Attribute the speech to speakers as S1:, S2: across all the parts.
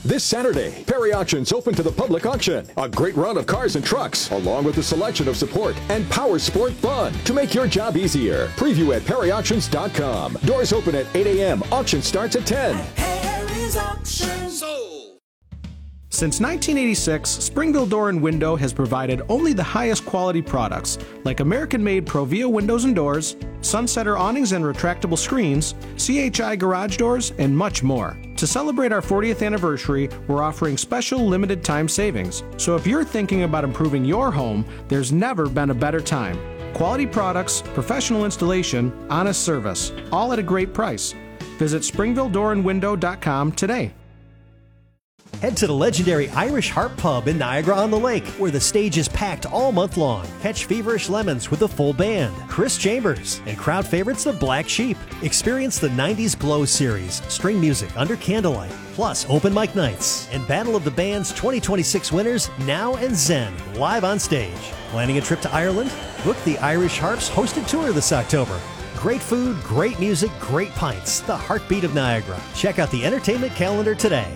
S1: This Saturday, Perry Auctions open to the public auction. A great run of cars and trucks, along with a selection of support and power sport fun to make your job easier. Preview at perryauctions.com. Doors open at 8 a.m. Auction starts at 10.
S2: Perry's Auctions.
S3: Since 1986, Springville Door and Window has provided only the highest quality products, like American-made Provia windows and doors, Sunsetter awnings and retractable screens, CHI garage doors, and much more. To celebrate our 40th anniversary, we're offering special limited time savings. So if you're thinking about improving your home, there's never been a better time. Quality products, professional installation, honest service, all at a great price. Visit SpringvilleDoorandWindow.com today.
S4: Head to the legendary Irish Harp Pub in Niagara-on-the-Lake, where the stage is packed all month long. Catch Feverish Lemons with a full band, Chris Chambers, and crowd favorites the Black Sheep. Experience the 90s Glow series, string music under candlelight, plus open mic nights, and Battle of the Bands 2026 winners Now and Zen live on stage. Planning a trip to Ireland? Book the Irish Harp's hosted tour this October. Great food, great music, great pints. The heartbeat of Niagara. Check out the entertainment calendar today.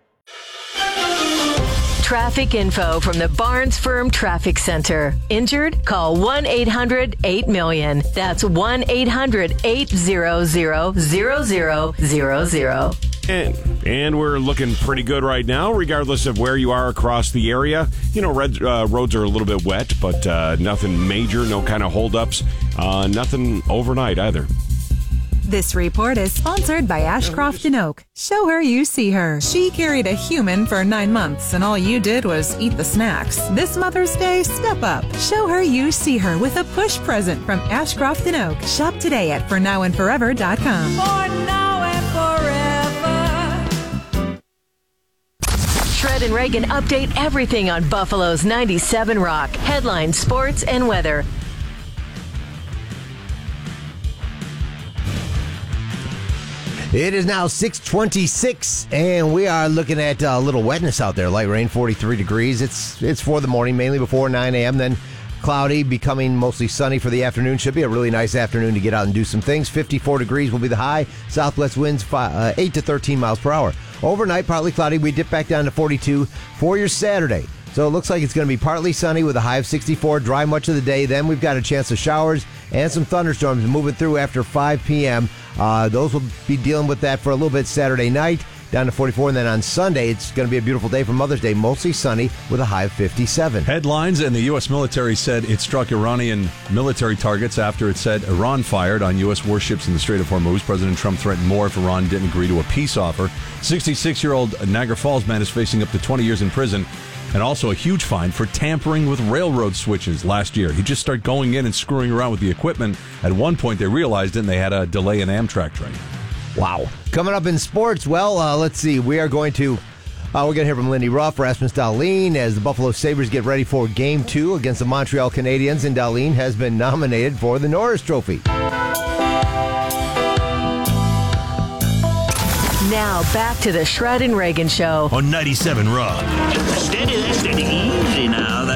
S5: Traffic info from the Barnes Firm Traffic Center. Injured? Call 1-800-8-MILLION. That's 1-800-800-0000.
S6: And we're looking pretty good right now, regardless of where you are across the area. You know, roads are a little bit wet, but nothing major, no kind of holdups, nothing overnight either.
S7: This report is sponsored by Ashcroft & Oak. Show her you see her. She carried a human for 9 months, and all you did was eat the snacks. This Mother's Day, step up. Show her you see her with a push present from Ashcroft & Oak. Shop today at fornowandforever.com.
S2: For now and forever.
S5: Shred and Reagan update everything on Buffalo's 97 Rock. Headlines, sports, and weather.
S8: It is now 6:26, and we are looking at a little wetness out there. Light rain, 43 degrees. It's for the morning, mainly before 9 a.m., then cloudy, becoming mostly sunny for the afternoon. Should be a really nice afternoon to get out and do some things. 54 degrees will be the high. Southwest winds 8 to 13 miles per hour. Overnight, partly cloudy. We dip back down to 42 for your Saturday. So it looks like it's going to be partly sunny with a high of 64, dry much of the day. Then we've got a chance of showers and some thunderstorms moving through after 5 p.m. Those will be dealing with that for a little bit Saturday night, down to 44. And then on Sunday, it's going to be a beautiful day for Mother's Day, mostly sunny with a high of 57.
S9: Headlines, and the U.S. military said it struck Iranian military targets after it said Iran fired on U.S. warships in the Strait of Hormuz. President Trump threatened more if Iran didn't agree to a peace offer. 66-year-old Niagara Falls man is facing up to 20 years in prison and also a huge fine for tampering with railroad switches last year. He just started going in and screwing around with the equipment. At one point, they realized it, and they had a delay in Amtrak train.
S8: Wow. Coming up in sports, well, let's see. We're going to hear from Lindy Ruff, Rasmus Dahlin, as the Buffalo Sabres get ready for Game 2 against the Montreal Canadiens, and Dahlin has been nominated for the Norris Trophy.
S5: Now, back to the Shred and Reagan Show
S10: on 97 Rock. Steady, easy now.